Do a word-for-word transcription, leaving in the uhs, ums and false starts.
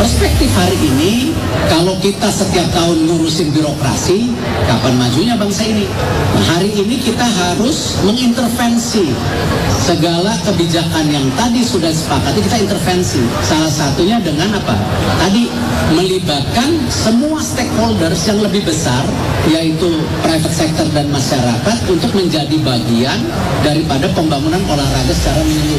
perspektif hari ini, kalau kita setiap tahun ngurusin birokrasi, kapan majunya bangsa ini? Nah, hari ini kita harus mengintervensi segala kebijakan yang tadi sudah sepakati, kita intervensi. Salah satunya dengan apa? Tadi melibatkan semua stakeholders yang lebih besar, yaitu private sector dan masyarakat, untuk menjadi bagian daripada pembangunan olahraga secara menyeluruh.